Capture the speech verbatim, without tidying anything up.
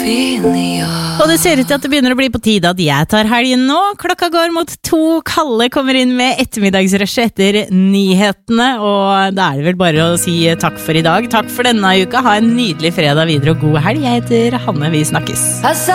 Og det ser ut til at det begynner å bli på tide at jeg tar helgen nå. Klokka går mot to, Kalle kommer inn med ettermiddagsrushet etter nyhetene, og da er det vel bare å si takk for i dag. Takk for denne uka, ha en nydelig fredag videre og god helg. Jeg heter Hanne, vi snakkes.